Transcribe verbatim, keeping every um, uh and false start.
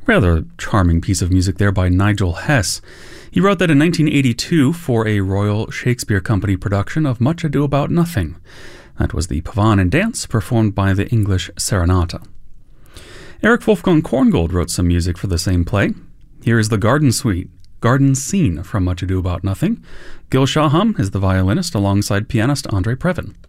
Rather charming piece of music there by Nigel Hess. He wrote that in nineteen eighty-two for a Royal Shakespeare Company production of Much Ado About Nothing. That was the Pavane and Dance performed by the English Serenata. Eric Wolfgang Korngold wrote some music for the same play. Here is the Garden Suite, Garden Scene from Much Ado About Nothing. Gil Shaham is the violinist alongside pianist Andre Previn.